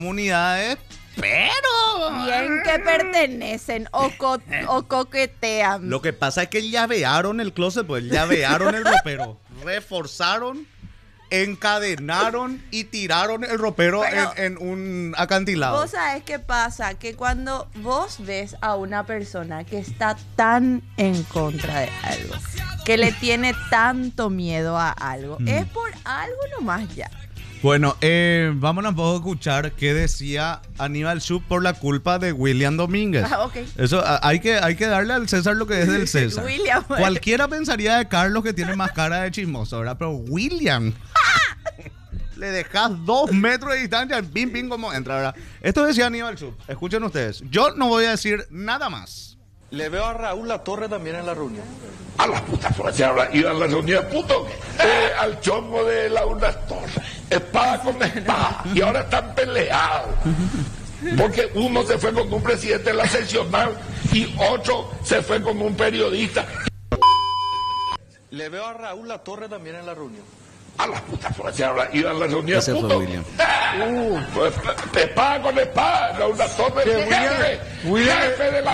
comunidades, pero Bien que pertenecen o coquetean. lo que pasa es que llavearon el closet, pues llavearon el ropero, reforzaron, encadenaron y tiraron el ropero Pero en un acantilado. Vos sabés qué pasa, que cuando vos ves a una persona que está tan en contra de algo, que le tiene tanto miedo a algo, es por algo nomás ya. Bueno, vamos un poco a escuchar qué decía Aníbal Schub por la culpa de William Domínguez. Ah, ok. Eso hay que darle al César lo que es del César. William. Cualquiera pensaría de Carlos que tiene más cara de chismoso, ¿verdad? Pero William, le dejas 2 metros de distancia, pim, pim, como entra, ¿verdad? Esto decía Aníbal Schub. Escuchen ustedes. Yo no voy a decir nada más. Le veo a Raúl Latorre también en la reunión. A las putas, por allá ahora iban a la reunión, puto, al chongo de la Urnas Torres, espada con espada, y ahora están peleados. Porque uno se fue con un presidente de la seccional y otro se fue con un periodista. Le veo a Raúl Latorre también en la reunión. A las putas, por allá ahora iban a la reunión, Ese fue puto. William. Pues, espada con espada, la Urnas Torres, jefe de la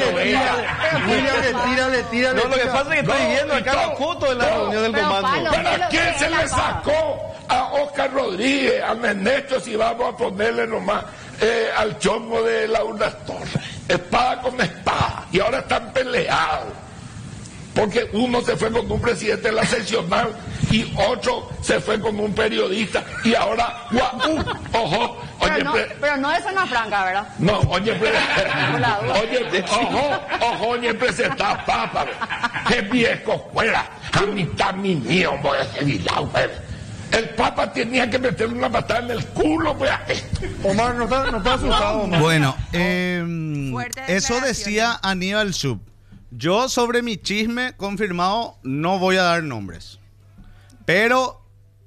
Le tira. No, lo que pasa es que estoy viendo acá la foto de la reunión del comando. ¿Para quién se le sacó a Oscar Rodríguez, a Ernesto, si vamos a ponerle nomás al chongo de la Urnas Torres? Espada con espada, y ahora están peleados. Porque uno se fue con un presidente de la seccional y otro se fue con un periodista, y ahora, ojo, Pero no de zona franca, ¿verdad? no, oye, oye, presenta papa, qué viejo fuera, a mitad mi mío, voy a seguir la web. El Papa tenía que meterle una patada en el culo, pues. Omar, no está asustado, Omar. Bueno, Fuerte eso declaración. decía Aníbal Schub. Yo sobre mi chisme confirmado no voy a dar nombres. Pero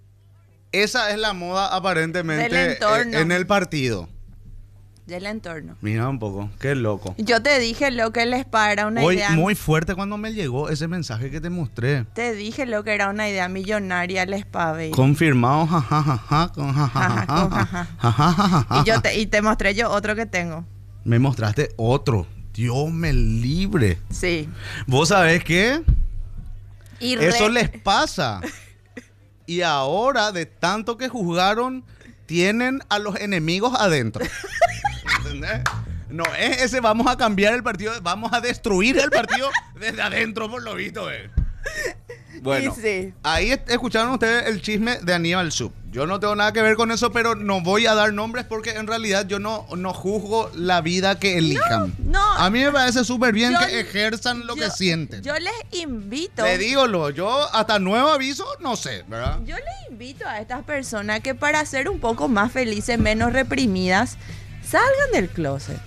esa es la moda Del aparentemente entorno. en el partido. Del entorno. Mira un poco, qué loco. Yo te dije lo que les para una Hoy idea. muy fuerte cuando me llegó ese mensaje que te mostré. Te dije lo que era una idea millonaria el Spave. Confirmado, jajajaja, con Jaja, con jaja. jajajaja. Y te mostré yo otro que tengo. Me mostraste otro. Dios me libre. Sí. ¿Vos sabés qué? Y Eso les pasa. Y ahora, de tanto que juzgaron, tienen a los enemigos adentro. ¿Entendés? No es ese vamos a cambiar el partido, vamos a destruir el partido desde adentro, por lo visto. Bueno, Y sí. ahí escucharon ustedes el chisme de Aníbal Schub. Yo no tengo nada que ver con eso, pero no voy a dar nombres porque en realidad yo no juzgo la vida que elijan. No. A mí me parece súper bien Yo- que ejerzan lo que sienten. Yo les invito. Le digo, yo hasta nuevo aviso, no sé, ¿verdad? Yo les invito a estas personas que para ser un poco más felices, menos reprimidas, salgan del closet.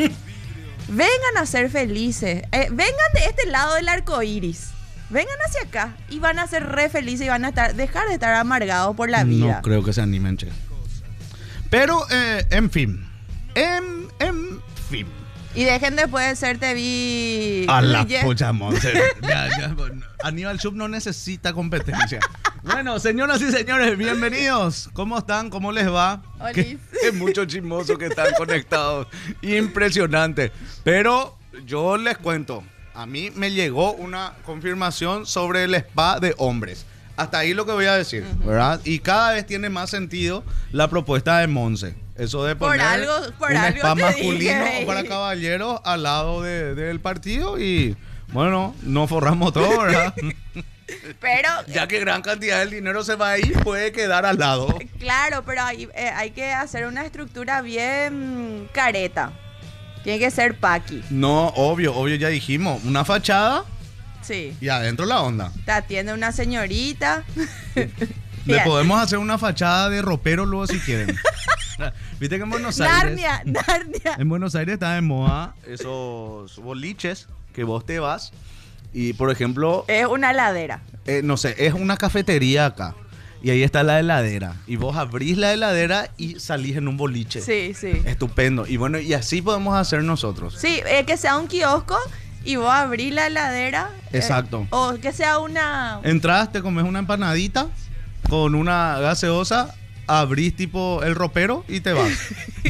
Vengan a ser felices. Vengan de este lado del arco iris. Vengan hacia acá y van a ser re felices y van a dejar de estar amargados por la vida. No creo que se animen, che. Pero, en fin. En fin. Y dejen después de ser te vi. A la Ye- pucha, Monse. Bueno, Aníbal Schub no necesita competencia. Bueno, señoras y señores, bienvenidos. ¿Cómo están? ¿Cómo les va? Olis. Qué muchos chismosos que están conectados. Impresionante. Pero yo les cuento. A mí me llegó una confirmación sobre el spa de hombres. Hasta ahí lo que voy a decir, ¿verdad? Y cada vez tiene más sentido la propuesta de Monse. Eso de Por poner algo un spa te masculino dije. para caballeros al lado del partido y, bueno, nos forramos todo, ¿verdad? Pero, Ya que gran cantidad del dinero se va a ir, puede quedar al lado. claro, pero hay que hacer una estructura bien careta. Tiene que ser paqui. No, obvio, ya dijimos. Una fachada Sí. y adentro la onda. Te atiende una señorita. Le Ya. podemos hacer una fachada de ropero luego si quieren. Viste que en Buenos Aires... Narnia. En Buenos Aires está de moda esos boliches que vos te vas y, por ejemplo, Es una ladera. no sé, es una cafetería acá y ahí está la heladera y vos abrís la heladera y salís en un boliche. Sí, sí. Estupendo. Y bueno, y así podemos hacer nosotros. Sí, que sea un kiosco y vos abrís la heladera. Exacto. O que sea una... Entrás, te comes una empanadita con una gaseosa abrís tipo el ropero y te vas.